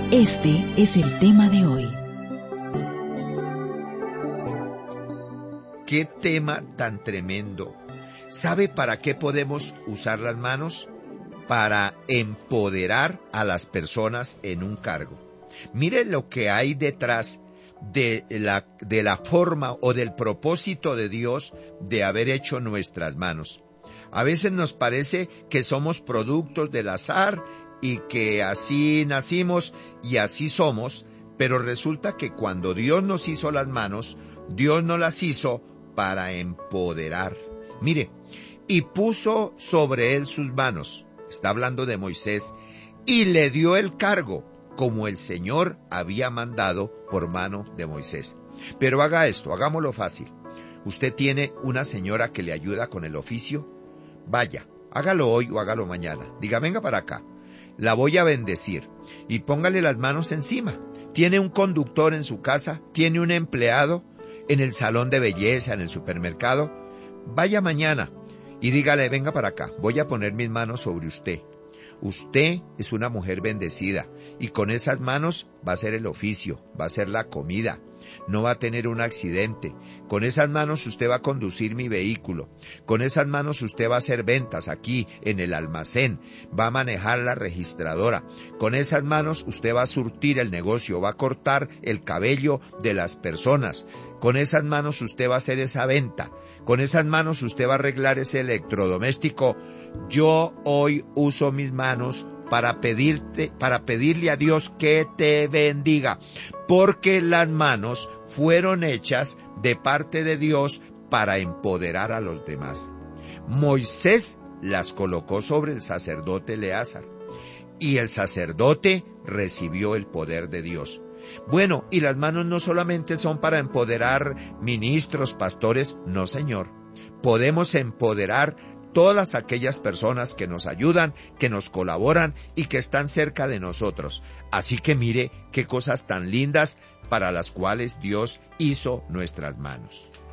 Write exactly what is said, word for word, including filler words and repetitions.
Este es el tema de hoy. ¡Qué tema tan tremendo! ¿Sabe para qué podemos usar las manos? Para empoderar a las personas en un cargo. Mire lo que hay detrás de la, de la forma o del propósito de Dios de haber hecho nuestras manos. A veces nos parece que somos productos del azar y que así nacimos y así somos, pero resulta que cuando Dios nos hizo las manos, Dios nos las hizo para empoderar. Mire, y puso sobre él sus manos, está hablando de Moisés, y le dio el cargo, como el Señor había mandado por mano de Moisés. Pero haga esto, hagámoslo fácil. ¿Usted tiene una señora que le ayuda con el oficio? Vaya, hágalo hoy o hágalo mañana. Diga, venga para acá, la voy a bendecir, y póngale las manos encima. ¿Tiene un conductor en su casa? ¿Tiene un empleado en el salón de belleza, en el supermercado? Vaya mañana y dígale, venga para acá, voy a poner mis manos sobre usted. Usted es una mujer bendecida y con esas manos va a hacer el oficio, va a hacer la comida, no va a tener un accidente. Con esas manos usted va a conducir mi vehículo. Con esas manos usted va a hacer ventas aquí en el almacén, va a manejar la registradora. Con esas manos usted va a surtir el negocio, va a cortar el cabello de las personas. Con esas manos usted va a hacer esa venta. Con esas manos usted va a arreglar ese electrodoméstico. Yo hoy uso mis manos para pedirte, para pedirle a Dios que te bendiga, porque las manos fueron hechas de parte de Dios para empoderar a los demás. Moisés las colocó sobre el sacerdote Eleazar, y el sacerdote recibió el poder de Dios. Bueno, y las manos no solamente son para empoderar ministros, pastores, no señor. Podemos empoderar todas aquellas personas que nos ayudan, que nos colaboran y que están cerca de nosotros. Así que mire qué cosas tan lindas para las cuales Dios hizo nuestras manos.